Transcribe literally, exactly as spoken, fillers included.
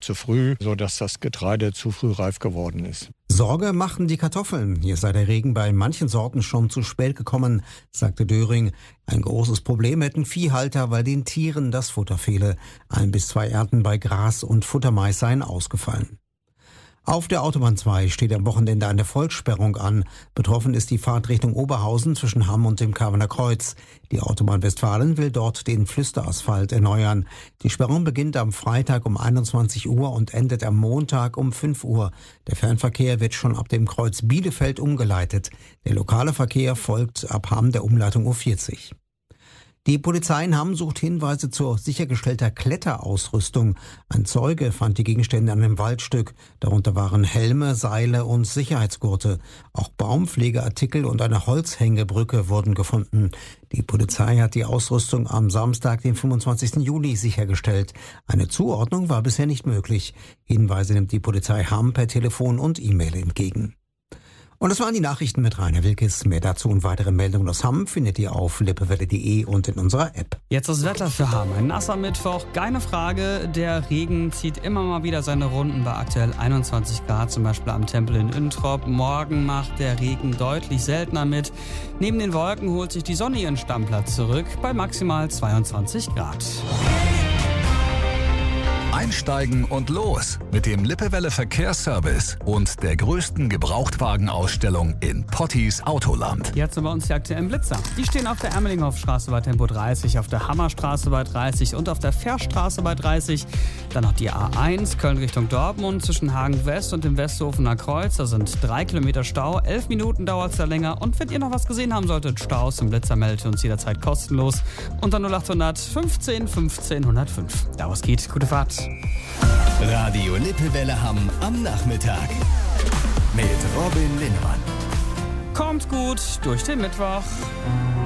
zu früh, sodass das Getreide zu früh reif geworden ist. Sorge machten die Kartoffeln. Hier sei der Regen bei manchen Sorten schon zu spät gekommen, sagte Döring. Ein großes Problem hätten Viehhalter, weil den Tieren das Futter fehle. Ein bis zwei Ernten bei Gras und Futtermais seien ausgefallen. Auf der Autobahn zwei steht am Wochenende eine Vollsperrung an. Betroffen ist die Fahrt Richtung Oberhausen zwischen Hamm und dem Kavener Kreuz. Die Autobahn Westfalen will dort den Flüsterasphalt erneuern. Die Sperrung beginnt am Freitag um einundzwanzig Uhr und endet am Montag um fünf Uhr. Der Fernverkehr wird schon ab dem Kreuz Bielefeld umgeleitet. Der lokale Verkehr folgt ab Hamm der Umleitung U vierzig. Die Polizei in Hamm sucht Hinweise zur sichergestellter Kletterausrüstung. Ein Zeuge fand die Gegenstände an einem Waldstück. Darunter waren Helme, Seile und Sicherheitsgurte. Auch Baumpflegeartikel und eine Holzhängebrücke wurden gefunden. Die Polizei hat die Ausrüstung am Samstag, den fünfundzwanzigsten Juli, sichergestellt. Eine Zuordnung war bisher nicht möglich. Hinweise nimmt die Polizei Hamm per Telefon und E-Mail entgegen. Und das waren die Nachrichten mit Rainer Wilkes. Mehr dazu und weitere Meldungen aus Hamm findet ihr auf lippewelle punkt de und in unserer App. Jetzt das Wetter für Hamm. Ein nasser Mittwoch, keine Frage. Der Regen zieht immer mal wieder seine Runden bei aktuell einundzwanzig Grad, zum Beispiel am Tempel in Üntrop. Morgen macht der Regen deutlich seltener mit. Neben den Wolken holt sich die Sonne ihren Stammplatz zurück bei maximal zweiundzwanzig Grad. Einsteigen und los mit dem Lippewelle Verkehrsservice und der größten Gebrauchtwagenausstellung in Pottis Autoland. Jetzt sind bei uns die aktuellen Blitzer. Die stehen auf der Ermelinghof-Straße bei Tempo dreißig, auf der Hammerstraße bei dreißig und auf der Fährstraße bei dreißig. Dann noch die A eins, Köln Richtung Dortmund, zwischen Hagen West und dem Westhofener Kreuz. Da sind drei Kilometer Stau, elf Minuten dauert es da länger. Und wenn ihr noch was gesehen haben solltet, Staus im Blitzer meldet uns jederzeit kostenlos. Unter null achthundert fünfzehn fünfzehn hundertfünf. Da was geht, gute Fahrt. Radio Lippewelle Hamm am Nachmittag mit Robin Linnemann. Kommt gut durch den Mittwoch.